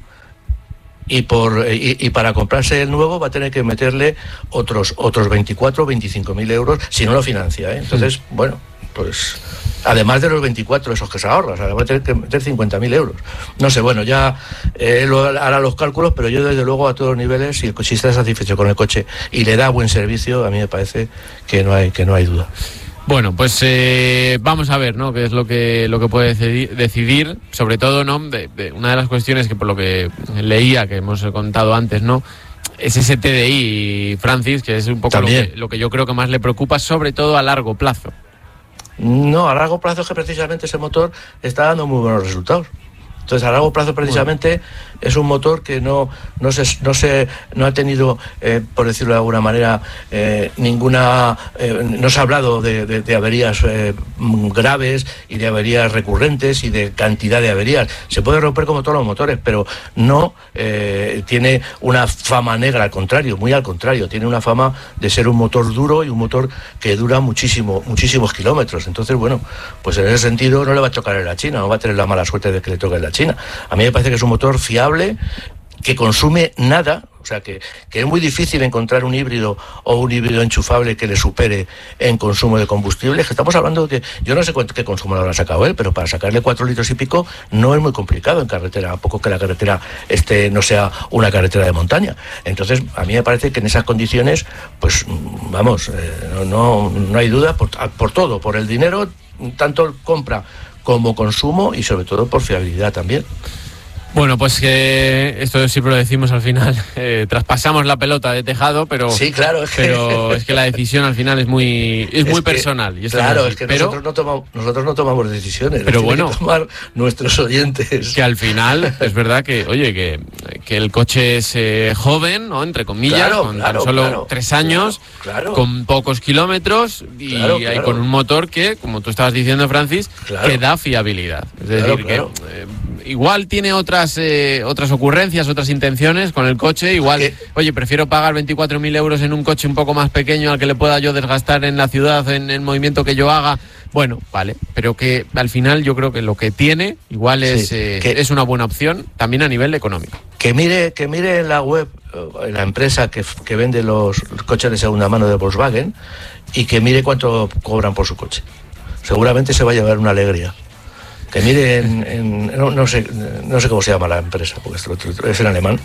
y por y, y para comprarse el nuevo va a tener que meterle otros otros veinticuatro, veinticinco mil euros si no lo financia, ¿eh? Entonces, mm. bueno, pues además de los veinticuatro esos que se ahorra, o sea, va a tener que meter cincuenta mil euros. No sé, bueno, ya eh, él hará los cálculos, pero yo desde luego a todos los niveles, si el coche está satisfecho con el coche y le da buen servicio, a mí me parece que no hay que no hay duda. Bueno, pues eh, vamos a ver, ¿no? Qué es lo que lo que puede decidir, decidir sobre todo, ¿no? De, de una de las cuestiones que por lo que leía, que hemos contado antes, ¿no? Es ese T D I, Francis, que es un poco lo que, lo que yo creo que más le preocupa, sobre todo a largo plazo. No, a largo plazo es que precisamente ese motor está dando muy buenos resultados. Entonces, a largo plazo, precisamente, bueno. es un motor que no, no, se, no, se, no ha tenido, eh, por decirlo de alguna manera, eh, ninguna... Eh, no se ha hablado de, de, de averías eh, graves y de averías recurrentes y de cantidad de averías. Se puede romper como todos los motores, pero no eh, tiene una fama negra, al contrario, muy al contrario. Tiene una fama de ser un motor duro y un motor que dura muchísimo, muchísimos kilómetros. Entonces, bueno, pues en ese sentido no le va a chocar en la China, no va a tener la mala suerte de que le toque en la China. A mí me parece que es un motor fiable, que consume nada, o sea que, que es muy difícil encontrar un híbrido o un híbrido enchufable que le supere en consumo de combustible. Que estamos hablando de que yo no sé cuánto qué consumo le habrá sacado él, pero para sacarle cuatro litros y pico no es muy complicado en carretera, a poco que la carretera este no sea una carretera de montaña. Entonces a mí me parece que en esas condiciones, pues vamos, eh, no, no, no hay duda por, por todo, por el dinero, tanto compra como consumo y sobre todo por fiabilidad también. Bueno, pues que esto siempre lo decimos al final, eh, traspasamos la pelota de tejado, pero sí, claro, es que... pero es que la decisión al final es muy es, es muy que, personal. Y claro, es, es que pero, nosotros, no tomamos, nosotros no tomamos decisiones, pero bueno, que tomar nuestros oyentes. Que al final es verdad que, oye, que, que el coche es eh, joven, ¿no? Entre comillas, claro, con claro, tan solo claro, tres años, claro, claro. con pocos kilómetros y claro, claro. Hay con un motor que, como tú estabas diciendo, Francis, claro. que da fiabilidad. Es decir, claro, claro. que eh, igual tiene otras eh, otras ocurrencias, otras intenciones con el coche, igual, ¿Qué? oye, prefiero pagar veinticuatro mil euros en un coche un poco más pequeño al que le pueda yo desgastar en la ciudad, en el movimiento que yo haga. Bueno, vale, pero que al final yo creo que lo que tiene igual es, sí, eh, que, es una buena opción también a nivel económico. Que mire, que mire en la web, en la empresa que, que vende los coches de segunda mano de Volkswagen, y que mire cuánto cobran por su coche. Seguramente se va a llevar una alegría. Que mire en, en no, no sé no sé cómo se llama la empresa, porque es en alemán,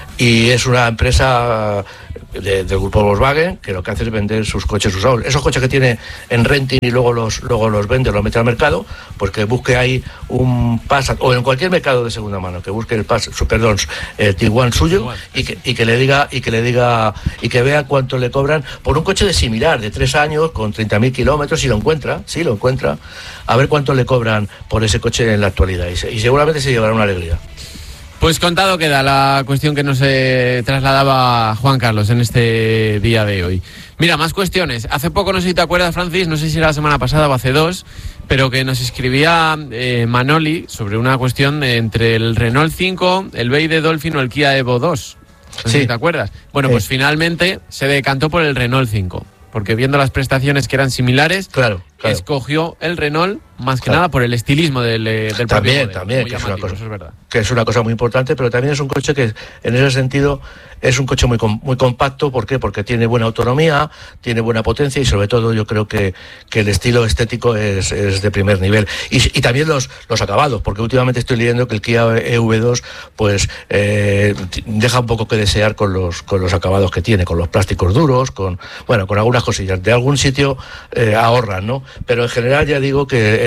y es una empresa de, del grupo Volkswagen que lo que hace es vender sus coches usados. Esos coches que tiene en renting y luego los luego los vende, los mete al mercado, pues que busque ahí un Passat, o en cualquier mercado de segunda mano, que busque el Passat, su, perdón, el Tiguan suyo, y que, y que le diga y que le diga y que vea cuánto le cobran por un coche de similar, de tres años, con treinta mil kilómetros, si lo encuentra, si lo encuentra, a ver cuánto le cobran por ese coche en la actualidad, y, se, y seguramente se llevará una alegría. Pues contado queda la cuestión que nos eh, trasladaba Juan Carlos en este día de hoy. Mira, más cuestiones. Hace poco, no sé si te acuerdas, Francis, no sé si era la semana pasada o hace dos, pero que nos escribía eh, Manoli sobre una cuestión de, entre el Renault cinco, el B Y D Dolphin o el Kia Evo dos. No sé sí. si te acuerdas. Bueno, sí. pues finalmente se decantó por el Renault cinco, porque viendo las prestaciones que eran similares, claro, claro. escogió el Renault más que claro. nada por el estilismo del, del también, propio también, modelo. que es, una cosa, eso es verdad. que es una cosa muy importante, pero también es un coche que en ese sentido es un coche muy muy compacto. ¿Por qué? Porque tiene buena autonomía, tiene buena potencia y sobre todo yo creo que, que el estilo estético es, es de primer nivel. Y, y también los, los acabados, porque últimamente estoy leyendo que el Kia E V dos pues eh, deja un poco que desear con los, con los acabados que tiene, con los plásticos duros, con bueno con algunas cosillas. De algún sitio eh, ahorran, ¿no? Pero en general ya digo que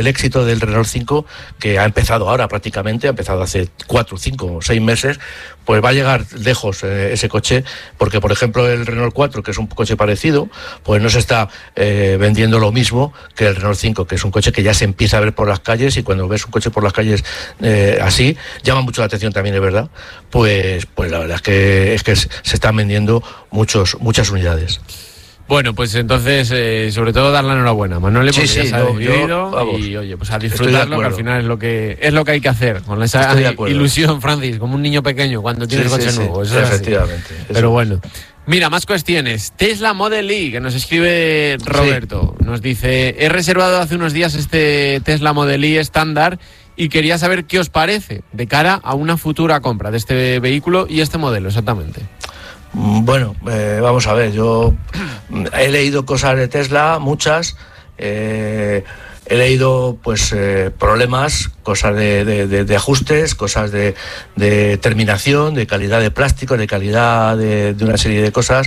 el éxito del Renault cinco, que ha empezado ahora prácticamente, ha empezado hace cuatro, cinco o seis meses, pues va a llegar lejos eh, ese coche, porque por ejemplo el Renault cuatro, que es un coche parecido, pues no se está eh, vendiendo lo mismo que el Renault cinco, que es un coche que ya se empieza a ver por las calles, y cuando ves un coche por las calles eh, así, llama mucho la atención también, es verdad, pues, pues la verdad es que, es que se están vendiendo muchos, muchas unidades. Bueno, pues entonces, eh, sobre todo dar la enhorabuena, Manuel, porque sí, ya sí, se ha no, decidido yo, vamos, y oye, pues a disfrutarlo, que al final es lo que es lo que hay que hacer, con esa ilusión, Francis, como un niño pequeño cuando tiene sí, el coche sí, nuevo. Sí, eso efectivamente. Es Pero bueno. Mira, más cuestiones. Tesla Model Y, que nos escribe Roberto, sí. Nos dice, he reservado hace unos días este Tesla Model Y estándar y quería saber qué os parece de cara a una futura compra de este vehículo y este modelo exactamente. Bueno, eh, vamos a ver, yo he leído cosas de Tesla, muchas, eh, he leído pues eh, problemas, cosas de, de, de, de ajustes, cosas de, de terminación, de calidad de plástico, de calidad de, de una serie de cosas.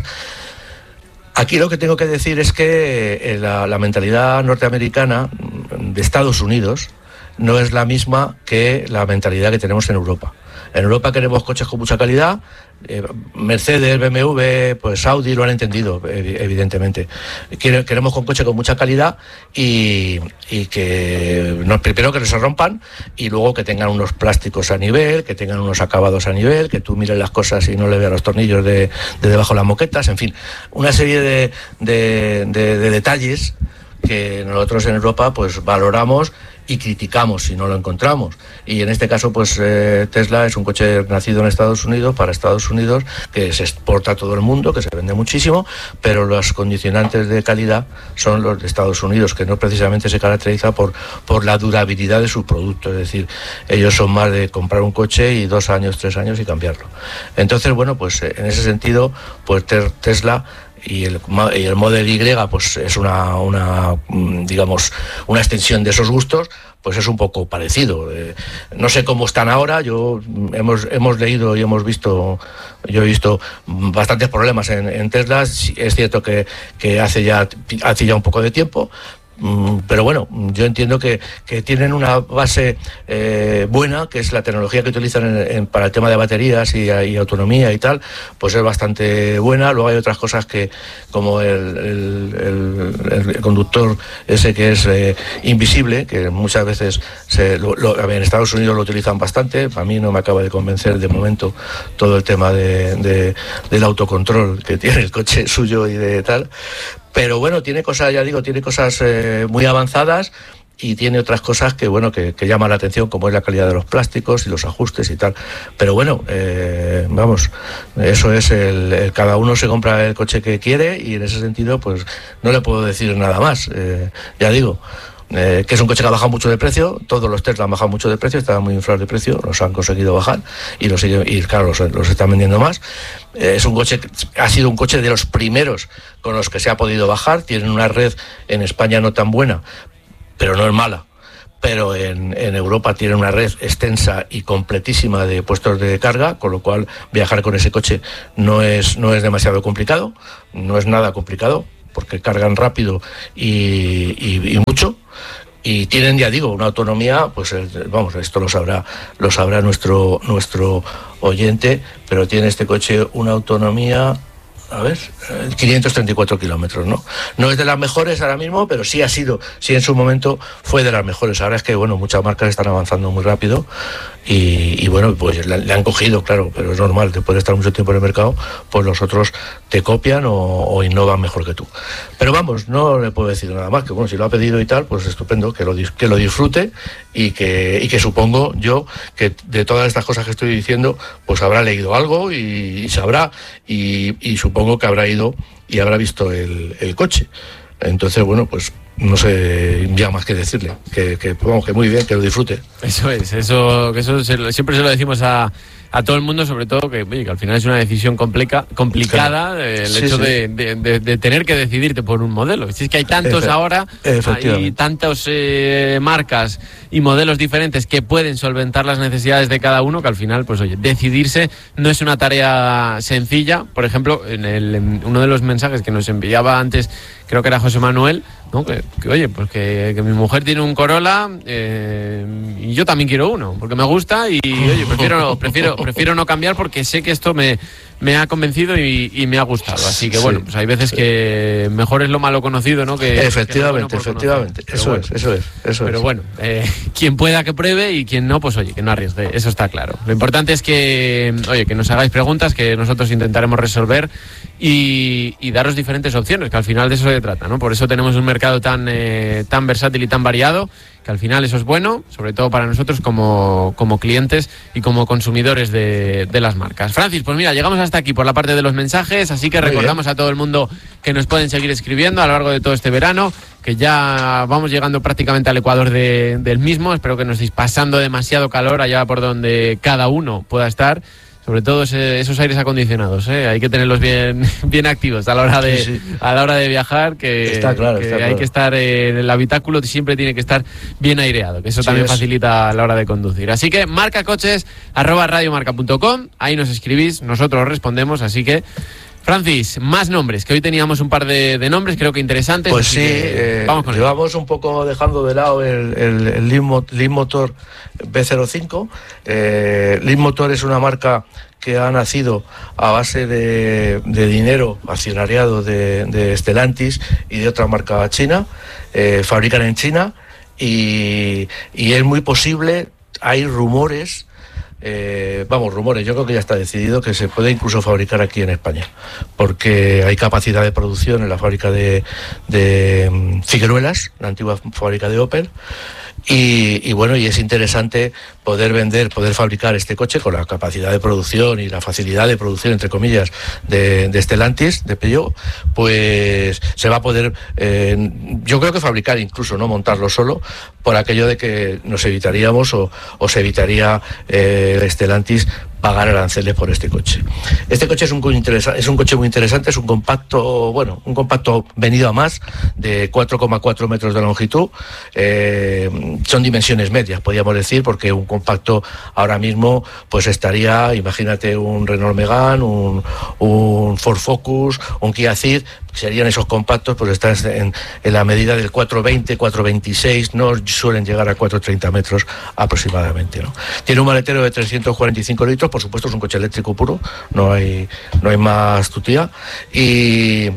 Aquí lo que tengo que decir es que la, la mentalidad norteamericana de Estados Unidos no es la misma que la mentalidad que tenemos en Europa. En Europa queremos coches con mucha calidad. eh, Mercedes, B M W, pues Audi lo han entendido, evidentemente. Queremos con coches con mucha calidad y, y que no, primero que no se rompan y luego que tengan unos plásticos a nivel, que tengan unos acabados a nivel, que tú mires las cosas y no le veas los tornillos de, de debajo de las moquetas, en fin, una serie de, de, de, de detalles que nosotros en Europa pues valoramos y criticamos si no lo encontramos. Y en este caso, pues eh, Tesla es un coche nacido en Estados Unidos, para Estados Unidos, que se exporta a todo el mundo, que se vende muchísimo, pero los condicionantes de calidad son los de Estados Unidos, que no precisamente se caracteriza por, por la durabilidad de sus productos. Es decir, ellos son más de comprar un coche y dos años, tres años y cambiarlo. Entonces, bueno, pues en ese sentido, pues Tesla y el, y el Model Y pues es una, una digamos una extensión de esos gustos, pues es un poco parecido. Eh, no sé cómo están ahora, yo hemos hemos leído y hemos visto, yo he visto bastantes problemas en, en Tesla. Es cierto que, que hace ya hace ya un poco de tiempo, pero bueno, yo entiendo que, que tienen una base eh, buena, que es la tecnología que utilizan en, en, para el tema de baterías y, y autonomía y tal, pues es bastante buena. Luego hay otras cosas que, como el, el, el, el conductor ese que es eh, invisible, que muchas veces se, lo, lo, en Estados Unidos lo utilizan bastante. A mí no me acaba de convencer de momento todo el tema de, de, del autocontrol que tiene el coche suyo y de tal. Pero bueno, tiene cosas, ya digo, tiene cosas eh, muy avanzadas y tiene otras cosas que, bueno, que, que llaman la atención, como es la calidad de los plásticos y los ajustes y tal. Pero bueno, eh, vamos, eso es, el, el, cada uno se compra el coche que quiere y en ese sentido, pues no le puedo decir nada más. Eh, ya digo, Eh, que es un coche que ha bajado mucho de precio, todos los Tesla han bajado mucho de precio, estaban muy inflados de precio, los han conseguido bajar y los, y claro, los, los están vendiendo más. Eh, es un coche, ha sido un coche de los primeros con los que se ha podido bajar. Tienen una red en España no tan buena, pero no es mala, pero en, en Europa tienen una red extensa y completísima de puestos de carga, con lo cual viajar con ese coche no es, no es demasiado complicado, no es nada complicado, porque cargan rápido y, y, y mucho, y tienen, ya digo, una autonomía, pues vamos, esto lo sabrá, lo sabrá nuestro, nuestro oyente, pero tiene este coche una autonomía, a ver, quinientos treinta y cuatro kilómetros, ¿no? No es de las mejores ahora mismo, pero sí ha sido, sí en su momento fue de las mejores. Ahora es que, bueno, muchas marcas están avanzando muy rápido y, y bueno, pues le, le han cogido, claro, pero es normal, después de estar mucho tiempo en el mercado, pues los otros te copian o, o innovan mejor que tú. Pero vamos, no le puedo decir nada más, que bueno, si lo ha pedido y tal, pues estupendo, que lo, que lo disfrute y que, y que supongo yo que de todas estas cosas que estoy diciendo, pues habrá leído algo y, y sabrá y, y supongo que habrá ido y habrá visto el, el coche. Entonces, bueno, pues no sé ya más que decirle, que, que, vamos, que muy bien, que lo disfrute. Eso es, eso, que eso se, siempre se lo decimos a, a todo el mundo, sobre todo que, oye, que al final es una decisión complica, complicada, claro. eh, el sí, hecho sí. De, de, de, de tener que decidirte por un modelo. Si es que hay tantos Efe, ahora, hay tantas eh, marcas y modelos diferentes que pueden solventar las necesidades de cada uno, que al final, pues oye, decidirse no es una tarea sencilla. Por ejemplo, en, el, en uno de los mensajes que nos enviaba antes, creo que era José Manuel, ¿no? Que, que oye, pues que, que mi mujer tiene un Corolla eh, y yo también quiero uno, porque me gusta y oye, prefiero, prefiero, prefiero no cambiar porque sé que esto me, me ha convencido y, y me ha gustado. Así que bueno, pues hay veces que mejor es lo malo conocido, ¿no? Que, efectivamente, que efectivamente. Eso bueno, es, eso es, eso Pero es. bueno, eh, quien pueda que pruebe y quien no, pues oye, que no arriesgue, eso está claro. Lo importante es que, oye, que nos hagáis preguntas que nosotros intentaremos resolver y, y daros diferentes opciones, que al final de eso se trata, ¿no? Por eso tenemos un mercado tan, eh, tan versátil y tan variado, que al final eso es bueno, sobre todo para nosotros como, como clientes y como consumidores de, de las marcas. Francis, pues mira, llegamos hasta aquí por la parte de los mensajes, así que recordamos a todo el mundo que nos pueden seguir escribiendo a lo largo de todo este verano, que ya vamos llegando prácticamente al ecuador de, del mismo. Espero que no estéis pasando demasiado calor allá por donde cada uno pueda estar. Sobre todo ese, esos aires acondicionados, ¿eh? Hay que tenerlos bien, bien activos a la hora de, sí, sí. A la hora de viajar, que, está claro, que está hay claro. que estar en el habitáculo, siempre tiene que estar bien aireado, que eso sí, también es. facilita a la hora de conducir. Así que marcacoches arroba radiomarca punto com, ahí nos escribís, nosotros respondemos, así que Francis, más nombres, que hoy teníamos un par de, de nombres, creo que interesantes. Pues sí, eh, vamos con llevamos ello. Un poco dejando de lado el, el, el Lean Motor B cero cinco. Eh, Lean Motor es una marca que ha nacido a base de, de dinero accionariado de, de Stellantis y de otra marca china. Eh, fabrican en China y, y es muy posible, hay rumores. Eh, vamos, rumores, yo creo que ya está decidido que se puede incluso fabricar aquí en España, porque hay capacidad de producción en la fábrica de, de Figueruelas, la antigua fábrica de Opel. Y, y bueno, y es interesante poder vender, poder fabricar este coche con la capacidad de producción y la facilidad de producción, entre comillas, de, de Stellantis, de Peugeot, pues se va a poder, eh, yo creo que fabricar incluso, no montarlo solo, por aquello de que nos evitaríamos o, o se evitaría eh, Stellantis pagar aranceles por este coche. Este coche es un, es un coche muy interesante, es un compacto, bueno, un compacto venido a más, de cuatro coma cuatro metros de longitud. Eh, son dimensiones medias, podríamos decir, porque un compacto ahora mismo pues estaría, imagínate un Renault Megane, un, un Ford Focus, un Kia Ceed, serían esos compactos, pues están en, en la medida del cuatro veinte, cuatro veintiséis, no suelen llegar a cuatro treinta metros aproximadamente, ¿no? Tiene un maletero de trescientos cuarenta y cinco litros, por supuesto es un coche eléctrico puro, no hay, no hay más tutía, y...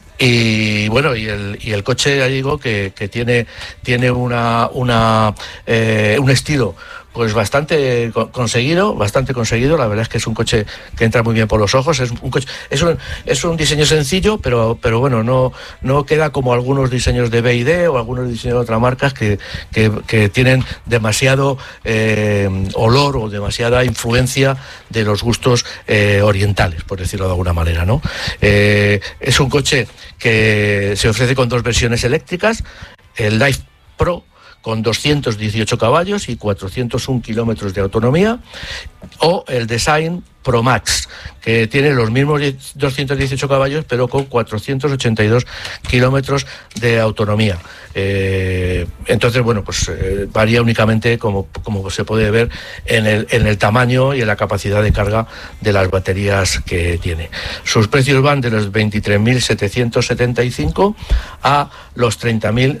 Y bueno, y el, y el coche, ya digo, que, que tiene, tiene una, una, eh, un estilo pues bastante conseguido, bastante conseguido. La verdad es que es un coche que entra muy bien por los ojos. Es un coche, es un, es un diseño sencillo, pero, pero bueno, no, no queda como algunos diseños de B y D o algunos diseños de otras marcas que, que, que tienen demasiado eh, olor o demasiada influencia de los gustos eh, orientales, por decirlo de alguna manera, ¿no? Eh, es un coche que se ofrece con dos versiones eléctricas, el Life Pro con doscientos dieciocho caballos y cuatrocientos uno kilómetros de autonomía, o el Design Pro Max, que tiene los mismos doscientos dieciocho caballos, pero con cuatrocientos ochenta y dos kilómetros de autonomía. Eh, entonces, bueno, pues eh, varía únicamente, como, como se puede ver, en el, en el tamaño y en la capacidad de carga de las baterías que tiene. Sus precios van de los veintitrés mil setecientos setenta y cinco a los treinta mil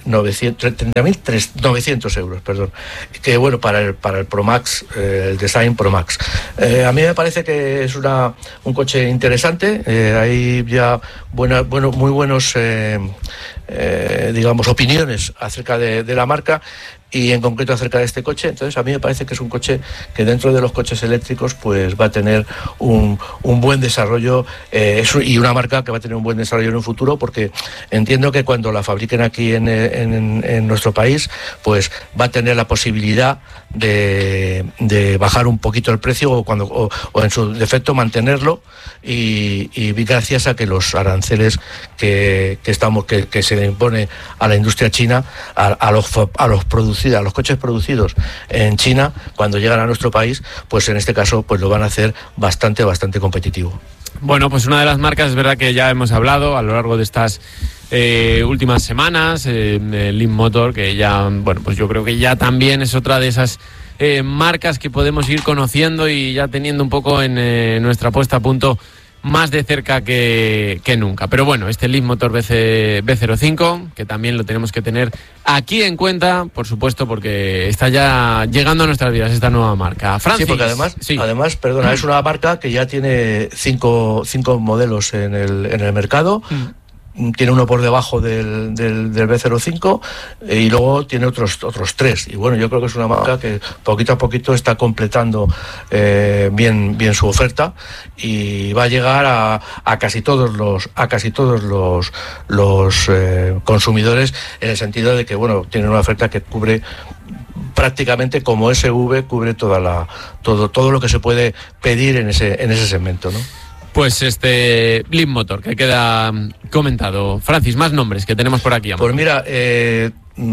novecientos euros, perdón, que bueno, para el, para el Pro Max, eh, el Design Pro Max. Eh, a mí me parece que es una, un coche interesante, eh, hay ya buena, bueno, muy buenos, eh, eh, digamos, opiniones acerca de, de la marca y en concreto acerca de este coche. Entonces a mí me parece que es un coche que dentro de los coches eléctricos pues va a tener un, un buen desarrollo eh, es, y una marca que va a tener un buen desarrollo en un futuro, porque entiendo que cuando la fabriquen aquí en, en, en nuestro país pues va a tener la posibilidad de, de bajar un poquito el precio o, cuando, o, o en su defecto mantenerlo y, y gracias a que los aranceles que, que, estamos, que, que se le impone a la industria china, a, a los, a los productores producida, los coches producidos en China, cuando llegan a nuestro país, pues en este caso pues lo van a hacer bastante, bastante competitivo. Bueno, pues una de las marcas es verdad que ya hemos hablado a lo largo de estas eh, últimas semanas, eh, Leapmotor, que ya, bueno, pues yo creo que ya también es otra de esas eh, marcas que podemos ir conociendo y ya teniendo un poco en eh, nuestra puesta a punto más de cerca que, que nunca. Pero bueno, este Leapmotor B cero cinco, que también lo tenemos que tener aquí en cuenta, por supuesto, porque está ya llegando a nuestras vidas esta nueva marca. Francis. Sí, porque además, sí. además, perdona, es una marca que ya tiene cinco, cinco modelos en el, en el mercado. Mm. Tiene uno por debajo del, del, del B cero cinco eh, y luego tiene otros otros tres. Y bueno, yo creo que es una marca que poquito a poquito está completando eh, bien bien su oferta y va a llegar a, a casi todos los a casi todos los los eh, consumidores, en el sentido de que bueno, tiene una oferta que cubre prácticamente, como S U V, cubre toda la todo todo lo que se puede pedir en ese en ese segmento, ¿no? Pues este Leapmotor, que queda comentado. Francis, más nombres que tenemos por aquí. Amor. Pues mira, eh,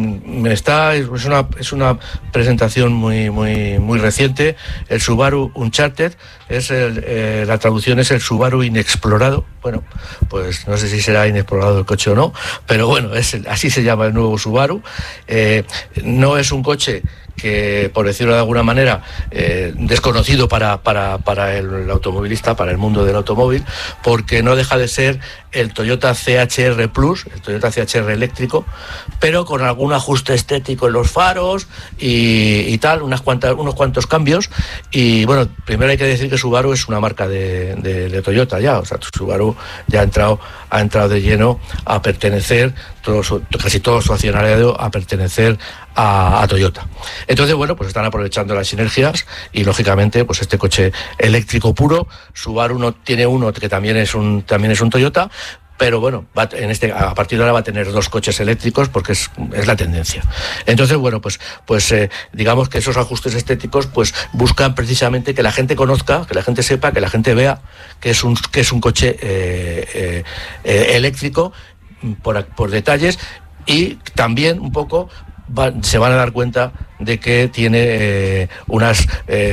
está es una es una presentación muy muy muy reciente. El Subaru Uncharted es el, eh, la traducción es el Subaru inexplorado. Bueno, pues no sé si será inexplorado el coche o no, pero bueno, es el, así se llama el nuevo Subaru. Eh, no es un coche que, por decirlo de alguna manera, eh, desconocido para, para, para el automovilista, para el mundo del automóvil, porque no deja de ser el Toyota C H R Plus, el Toyota C H R eléctrico, pero con algún ajuste estético en los faros y, y tal, unas cuantas, unos cuantos cambios. Y bueno, primero hay que decir que Subaru es una marca de, de, de Toyota ya, o sea, Subaru ya ha entrado, ha entrado de lleno a pertenecer, todo su, casi todo su accionariado a pertenecer a, a Toyota. Entonces, bueno, pues están aprovechando las sinergias y lógicamente, pues este coche eléctrico puro, Subaru no tiene uno que también es un también es un Toyota, pero bueno, va, en este, a partir de ahora va a tener dos coches eléctricos porque es, es la tendencia. Entonces, bueno, pues, pues eh, digamos que esos ajustes estéticos pues buscan precisamente que la gente conozca, que la gente sepa, que la gente vea que es un, que es un coche eh, eh, eh, eléctrico por, por detalles, y también un poco va, se van a dar cuenta de que tiene eh, unas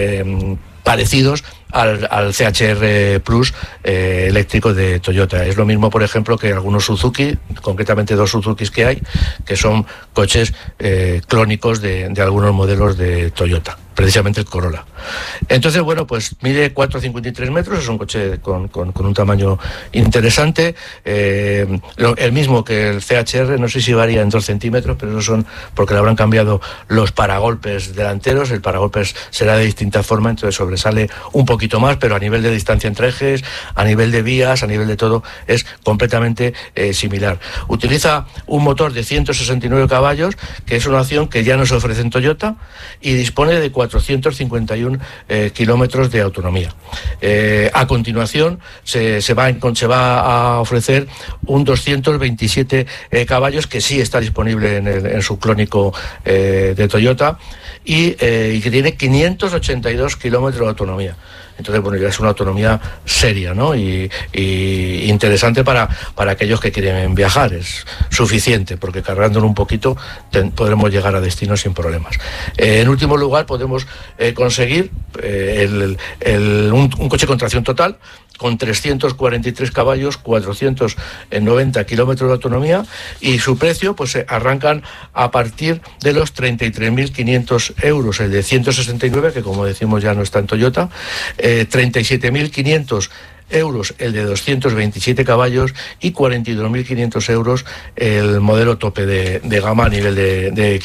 eh, parecidos Al, al C H R Plus eh, eléctrico de Toyota. Es lo mismo, por ejemplo, que algunos Suzuki, concretamente dos Suzukis que hay, que son coches eh, clónicos de, de algunos modelos de Toyota, precisamente el Corolla. Entonces, bueno, pues mide cuatro coma cincuenta y tres metros, es un coche con, con, con un tamaño interesante, eh, lo, el mismo que el C H R, no sé si varía en dos centímetros, pero esos son porque le habrán cambiado los paragolpes delanteros, el paragolpes será de distinta forma, entonces sobresale un poco poquito más, pero a nivel de distancia entre ejes, a nivel de vías, a nivel de todo, es completamente eh, similar. Utiliza un motor de ciento sesenta y nueve caballos, que es una opción que ya no se ofrece en Toyota, y dispone de cuatrocientos cincuenta y uno eh, kilómetros de autonomía. Eh, a continuación se, se, va, se va a ofrecer un doscientos veintisiete eh, caballos, que sí está disponible en, el, en su clónico eh, de Toyota, y, eh, y que tiene quinientos ochenta y dos kilómetros de autonomía. Entonces, bueno, ya es una autonomía seria, ¿no? Y, y interesante para, para aquellos que quieren viajar. Es suficiente, porque cargándolo un poquito ten, podremos llegar a destino sin problemas. Eh, en último lugar, podemos eh, conseguir eh, el, el, un, un coche con tracción total, con trescientos cuarenta y tres caballos, cuatrocientos noventa kilómetros de autonomía, y su precio pues arrancan a partir de los treinta y tres mil quinientos euros, el de ciento sesenta y nueve, que como decimos ya no está en Toyota, eh, treinta y siete mil quinientos euros el de doscientos veintisiete caballos y cuarenta y dos mil quinientos euros el modelo tope de, de gama a nivel de, de